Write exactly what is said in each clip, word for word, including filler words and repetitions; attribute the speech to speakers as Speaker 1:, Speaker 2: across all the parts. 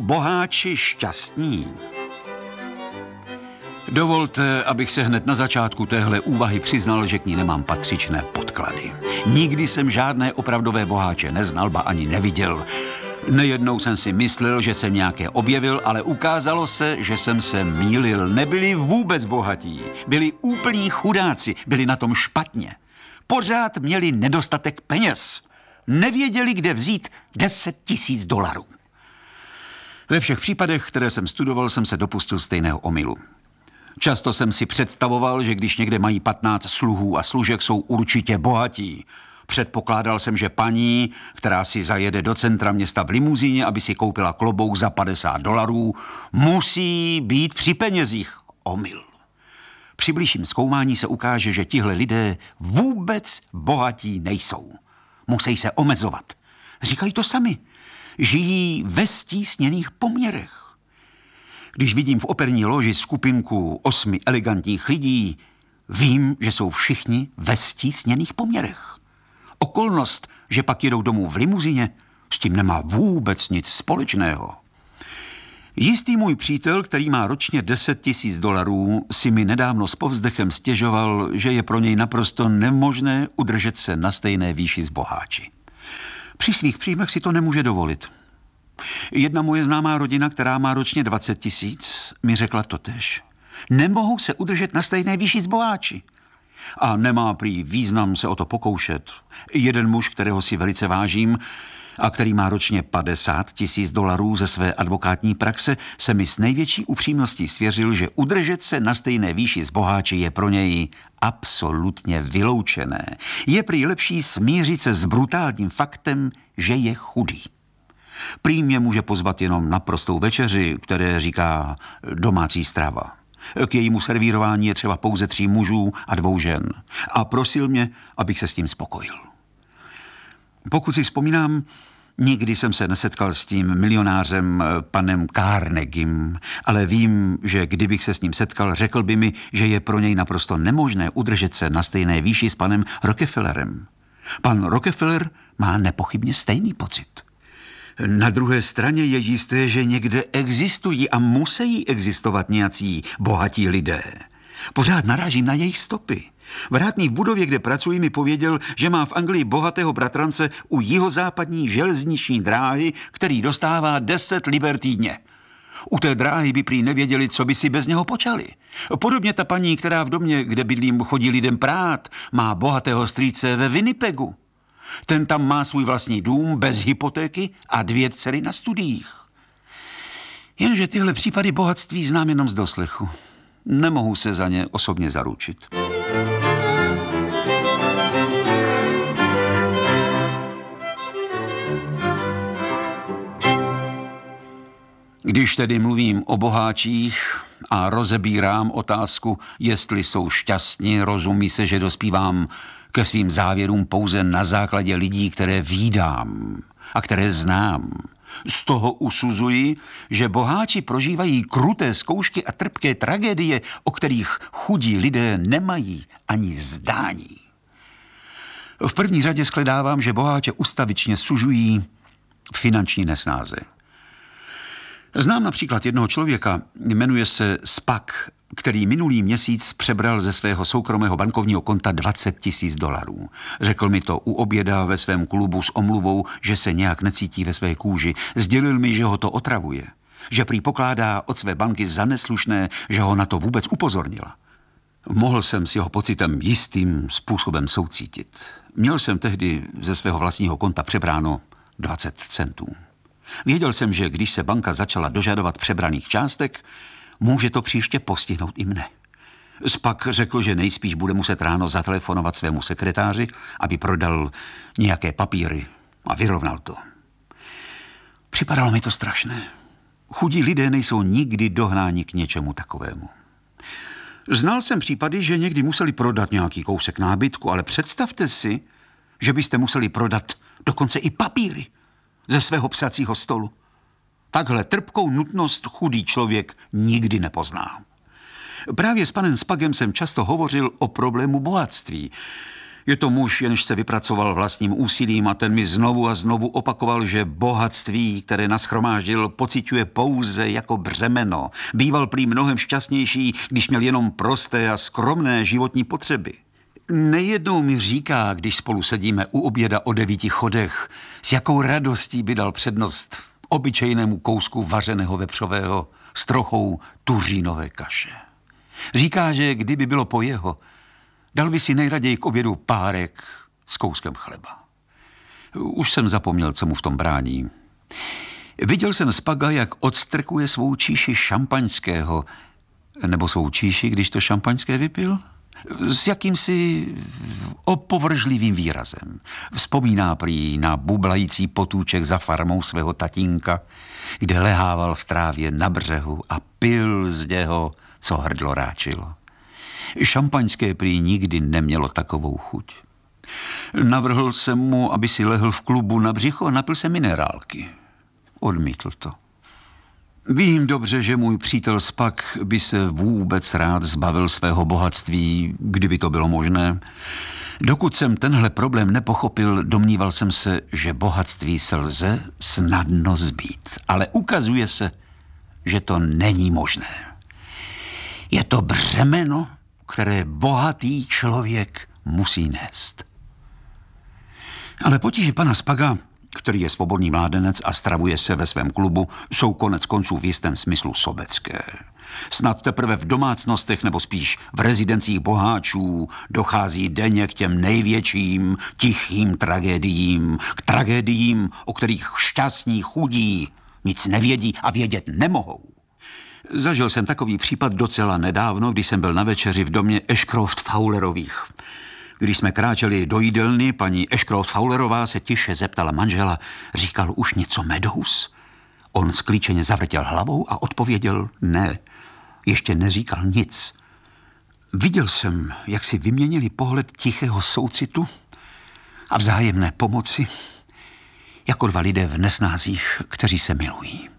Speaker 1: Boháči šťastní. Dovolte, abych se hned na začátku téhle úvahy přiznal, že k ní nemám patřičné podklady. Nikdy jsem žádné opravdové boháče neznal, ba ani neviděl. Nejednou jsem si myslel, že jsem nějaké objevil, ale ukázalo se, že jsem se mýlil. Nebyli vůbec bohatí, byli úplní chudáci, byli na tom špatně. Pořád měli nedostatek peněz. Nevěděli, kde vzít deset tisíc dolarů. Ve všech případech, které jsem studoval, jsem se dopustil stejného omylu. Často jsem si představoval, že když někde mají patnáct sluhů a služek, jsou určitě bohatí. Předpokládal jsem, že paní, která si zajede do centra města v limuzíně, aby si koupila klobouk za padesát dolarů, musí být při penězích. Omyl. Při bližším zkoumání se ukáže, že tihle lidé vůbec bohatí nejsou. Musí se omezovat. Říkají to sami. Žijí ve stísněných poměrech. Když vidím v operní loži skupinku osmi elegantních lidí, vím, že jsou všichni ve stísněných poměrech. Okolnost, že pak jedou domů v limuzině, s tím nemá vůbec nic společného. Jistý můj přítel, který má ročně deset tisíc dolarů, si mi nedávno s povzdechem stěžoval, že je pro něj naprosto nemožné udržet se na stejné výši s boháči. Při svých příjmech si to nemůže dovolit. Jedna moje známá rodina, která má ročně dvacet tisíc, mi řekla totéž. Nemohou se udržet na stejné výši s boháči. A nemá prý význam se o to pokoušet. Jeden muž, kterého si velice vážím a který má ročně padesát tisíc dolarů ze své advokátní praxe, se mi s největší upřímností svěřil, že udržet se na stejné výši s boháči je pro něj absolutně vyloučené. Je prý lepší smířit se s brutálním faktem, že je chudý. Prý mě může pozvat jenom na prostou večeři, které říká domácí strava. K jejímu servírování je třeba pouze tří mužů a dvou žen. A prosil mě, abych se s tím spokojil. Pokud si vzpomínám, nikdy jsem se nesetkal s tím milionářem panem Carnegiem, ale vím, že kdybych se s ním setkal, řekl by mi, že je pro něj naprosto nemožné udržet se na stejné výši s panem Rockefellerem. Pan Rockefeller má nepochybně stejný pocit. Na druhé straně je jisté, že někde existují a musí existovat nějací bohatí lidé. Pořád narážím na jejich stopy. Vrátný v budově, kde pracuji, mi pověděl, že má v Anglii bohatého bratrance u jihozápadní železniční dráhy, který dostává deset liber týdně. U té dráhy by prý nevěděli, co by si bez něho počali. Podobně ta paní, která v domě, kde bydlím, chodí lidem prát, má bohatého strýce ve Winnipegu. Ten tam má svůj vlastní dům bez hypotéky a dvě dcery na studiích. Jenže tyhle případy bohatství znám jenom z doslechu. Nemohu se za ně osobně zaručit. Když tedy mluvím o boháčích a rozebírám otázku, jestli jsou šťastní, rozumí se, že dospívám ke svým závěrům pouze na základě lidí, které vídám a které znám. Z toho usuzuji, že boháči prožívají kruté zkoušky a trpké tragédie, o kterých chudí lidé nemají ani zdání. V první řadě shledávám, že boháče ustavičně sužují finanční nesnáze. Znám například jednoho člověka, jmenuje se Spak, který minulý měsíc přebral ze svého soukromého bankovního konta dvacet tisíc dolarů. Řekl mi to u oběda ve svém klubu s omluvou, že se nějak necítí ve své kůži. Sdělil mi, že ho to otravuje. Že prý pokládá od své banky za neslušné, že ho na to vůbec upozornila. Mohl jsem s jeho pocitem jistým způsobem soucítit. Měl jsem tehdy ze svého vlastního konta přebráno dvacet centů. Věděl jsem, že když se banka začala dožadovat přebraných částek, může to příště postihnout i mne. Spak řekl, že nejspíš bude muset ráno zatelefonovat svému sekretáři, aby prodal nějaké papíry a vyrovnal to. Připadalo mi to strašné. Chudí lidé nejsou nikdy dohnáni k něčemu takovému. Znal jsem případy, že někdy museli prodat nějaký kousek nábytku, ale představte si, že byste museli prodat dokonce i papíry ze svého psacího stolu. Takhle trpkou nutnost chudý člověk nikdy nepozná. Právě s panem Spagem jsem často hovořil o problému bohatství. Je to muž, jenž se vypracoval vlastním úsilím a ten mi znovu a znovu opakoval, že bohatství, které nashromáždil, pociťuje pouze jako břemeno. Býval prý mnohem šťastnější, když měl jenom prosté a skromné životní potřeby. Nejednou mi říká, když spolu sedíme u oběda o devíti chodech, s jakou radostí by dal přednost obyčejnému kousku vařeného vepřového s trochou tuřínové kaše. Říká, že kdyby bylo po jeho, dal by si nejraději k obědu párek s kouskem chleba. Už jsem zapomněl, co mu v tom brání. Viděl jsem Spaga, jak odstrkuje svou číši šampaňského, nebo svou číši, když to šampaňské vypil, s jakýmsi opovržlivým výrazem. Vzpomíná prý na bublající potůček za farmou svého tatínka, kde lehával v trávě na břehu a pil z něho, co hrdlo ráčilo. Šampaňské prý nikdy nemělo takovou chuť. Navrhl jsem mu, aby si lehl v klubu na břicho a napil se minerálky. Odmítl to. Vím dobře, že můj přítel Spag by se vůbec rád zbavil svého bohatství, kdyby to bylo možné. Dokud jsem tenhle problém nepochopil, domníval jsem se, že bohatství se lze snadno zbít. Ale ukazuje se, že to není možné. Je to břemeno, které bohatý člověk musí nést. Ale potíže pana Spaga, který je svobodný mládenec a stravuje se ve svém klubu, jsou konec konců v jistém smyslu sobecké. Snad teprve v domácnostech nebo spíš v rezidencích boháčů dochází denně k těm největším tichým tragédiím, k tragédiím, o kterých šťastní chudí nic nevědí a vědět nemohou. Zažil jsem takový případ docela nedávno, když jsem byl na večeři v domě Ashcroft Fowlerových. Když jsme kráčeli do jídelny, paní Ashcroft Fowlerová se tiše zeptala manžela, říkal už něco Meadows? On sklíčeně zavrtěl hlavou a odpověděl ne, ještě neříkal nic. Viděl jsem, jak si vyměnili pohled tichého soucitu a vzájemné pomoci, jako dva lidé v nesnázích, kteří se milují.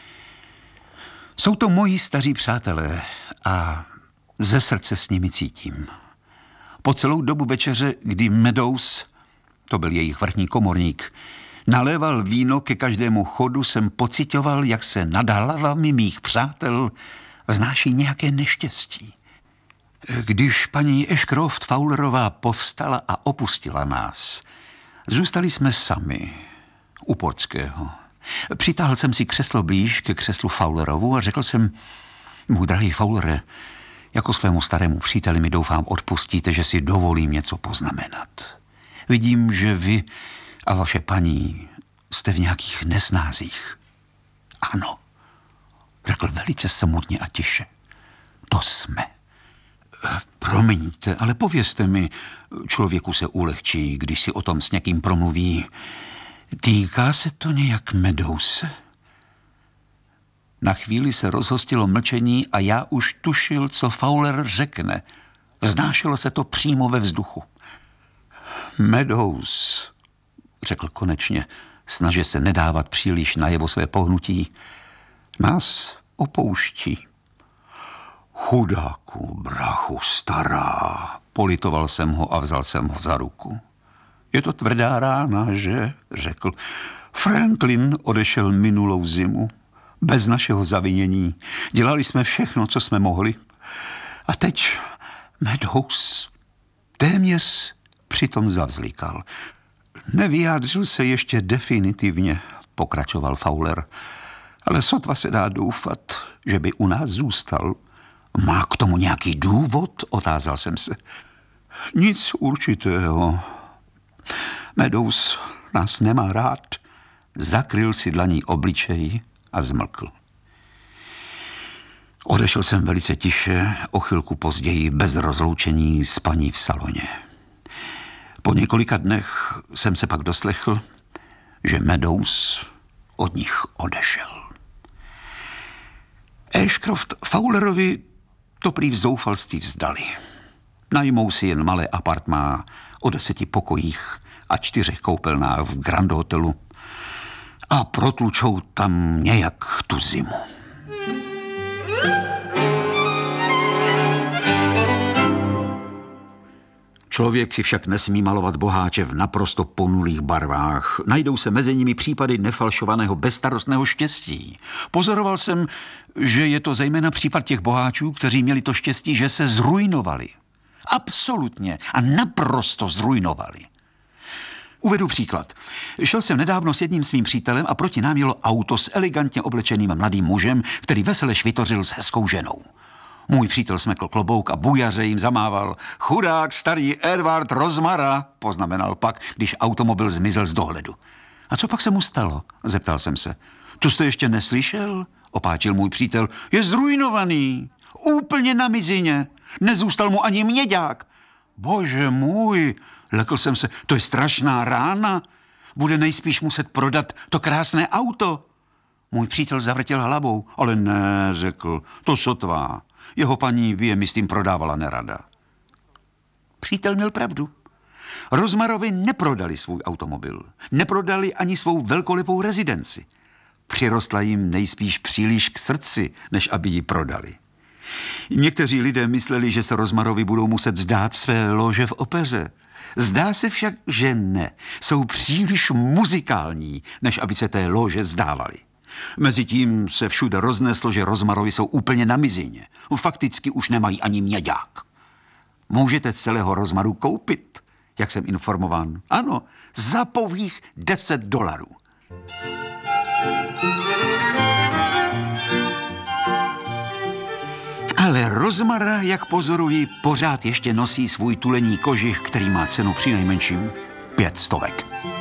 Speaker 1: Jsou to moji staří přátelé a ze srdce s nimi cítím. Po celou dobu večeře, kdy Meadows, to byl jejich vrchní komorník, naléval víno ke každému chodu, jsem pocitoval, jak se nad hlavami mých přátel vznáší nějaké neštěstí. Když paní Ashcroft Fowlerová povstala a opustila nás, zůstali jsme sami u Portského. Přitáhl jsem si křeslo blíž ke křeslu Fowlerovu a řekl jsem, můj drahý Fowlere, jako svému starému příteli mi doufám odpustíte, že si dovolím něco poznamenat. Vidím, že vy a vaše paní jste v nějakých nesnázích. Ano, řekl velice smutně a tiše. To jsme. Promiňte, ale povězte mi, člověku se ulehčí, když si o tom s někým promluví. Týká se to nějak Meadowse? Na chvíli se rozhostilo mlčení a já už tušil, co Fowler řekne. Vznášelo se to přímo ve vzduchu. Meadows, řekl konečně, snaže se nedávat příliš najevo své pohnutí, nás opouští. Chudáku, brachu, stará, politoval jsem ho a vzal jsem ho za ruku. Je to tvrdá rána, že, řekl. Franklin odešel minulou zimu. Bez našeho zavinění. Dělali jsme všechno, co jsme mohli. A teď Meadows téměř přitom zavzlikal. Nevyjádřil se ještě definitivně, pokračoval Fowler, ale sotva se dá doufat, že by u nás zůstal. Má k tomu nějaký důvod? Otázal jsem se. Nic určitého. Meadows nás nemá rád. Zakryl si dlaní obličej a zmlkl. Odešel jsem velice tiše, o chvilku později bez rozloučení s paní v saloně. Po několika dnech jsem se pak doslechl, že Meadows od nich odešel. Ashcroft Fowlerovi to prý v zoufalství vzdali. Najmou si jen malé apartmá o deseti pokojích a čtyřech koupelnách v Grand Hotelu a protlučou tam nějak tu zimu. Člověk si však nesmí malovat boháče v naprosto ponulých barvách. Najdou se mezi nimi případy nefalšovaného bezstarostného štěstí. Pozoroval jsem, že je to zejména případ těch boháčů, kteří měli to štěstí, že se zrujnovali. Absolutně a naprosto zrujnovali. Uvedu příklad. Šel jsem nedávno s jedním svým přítelem a proti nám jelo auto s elegantně oblečeným mladým mužem, který vesele švitořil s hezkou ženou. Můj přítel smekl klobouk a bujaře jim zamával. Chudák starý Edward Rozmara, poznamenal pak, když automobil zmizel z dohledu. A co pak se mu stalo? Zeptal jsem se. To jste ještě neslyšel? Opáčil můj přítel. Je zrujnovaný. Úplně na mizině. Nezůstal mu ani měďák. Bože můj, lekl jsem se, to je strašná rána. Bude nejspíš muset prodat to krásné auto. Můj přítel zavrtěl hlavou, ale ne, řekl, to sotvá. Jeho paní by je, myslím, prodávala nerada. Přítel měl pravdu. Rozmarovi neprodali svůj automobil. Neprodali ani svou velkolepou rezidenci. Přirostla jim nejspíš příliš k srdci, než aby ji prodali. Někteří lidé mysleli, že se Rozmarovi budou muset vzdát své lože v opeře. Zdá se však, že ne. Jsou příliš muzikální, než aby se té lože vzdávali. Mezitím se všude rozneslo, že Rozmarovi jsou úplně na mizině. Fakticky už nemají ani měďák. Můžete celého Rozmaru koupit, jak jsem informován. Ano, za pouhých deset dolarů. Ale Rozmara, jak pozoruji, pořád ještě nosí svůj tulení kožich, který má cenu přinejmenším pět stovek.